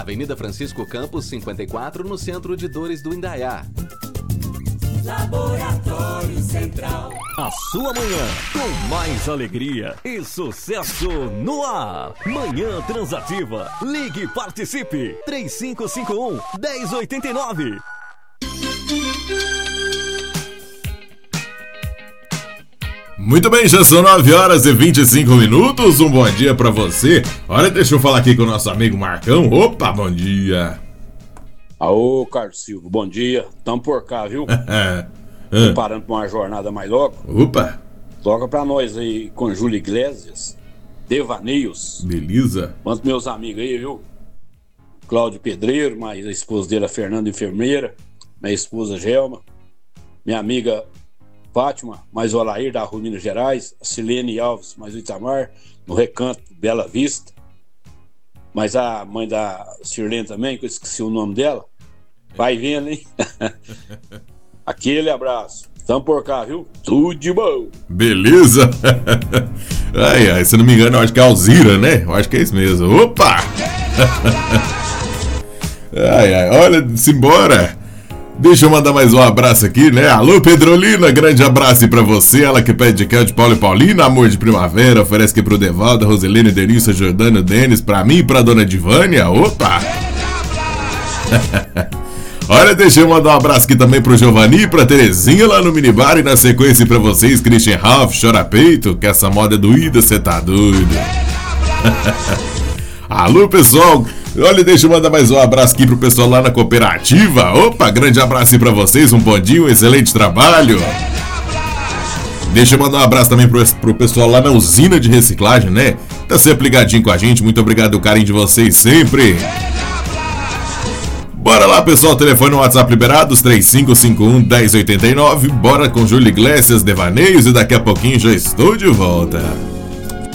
Avenida Francisco Campos, 54, no centro de Dores do Indaiá. Laboratório Central. A sua manhã com mais alegria e sucesso no ar. Manhã Transativa. Ligue e participe. 3551-1089. Muito bem, já são 9h25. Um bom dia pra você. Olha, deixa eu falar aqui com o nosso amigo Marcão. Opa, bom dia. Aô, Carlos Silva, bom dia. Tamo por cá, viu? Preparando pra uma jornada mais logo. Opa. Toca pra nós aí com Júlio Iglesias, Devaneios. Beleza. Manda meus amigos aí, viu? Cláudio Pedreiro, mais a esposa dele, a Fernanda Enfermeira, minha esposa Gelma, minha amiga Fátima, mais o Alair da Rua Minas Gerais, a Silene Alves, mais o Itamar, no Recanto Bela Vista, mas a mãe da Sirlene também, que eu esqueci o nome dela. Vai vendo, hein? Aquele abraço. Tamo por cá, viu? Tudo de bom. Beleza. Ai, se não me engano, eu acho que é Alzira, né? Eu acho que é isso mesmo. Opa! Olha, simbora. Deixa eu mandar mais um abraço aqui, né? Alô, Pedrolina, grande abraço pra você. Ela que pede de de Paulo e Paulina, amor de primavera. Oferece aqui pro Devaldo, Roselene, Denilson, Jordano, Denis, pra mim e pra dona Divânia. Opa! Olha, deixa eu mandar um abraço aqui também pro Giovanni e pra Terezinha lá no minibar. E na sequência pra vocês, Christian Ralph, Chora Peito, que essa moda é doída, cê tá doido. Alô, pessoal. Olha, deixa eu mandar mais um abraço aqui pro pessoal lá na cooperativa. Opa, grande abraço aí pra vocês, um bom dia, um excelente trabalho. Deixa eu mandar um abraço também pro pessoal lá na usina de reciclagem, né? Tá sempre ligadinho com a gente, muito obrigado pelo carinho de vocês sempre. Bora lá, pessoal, telefone no WhatsApp liberados, 3551-1089. Bora com Júlio Iglesias, Devaneios, e daqui a pouquinho já estou de volta.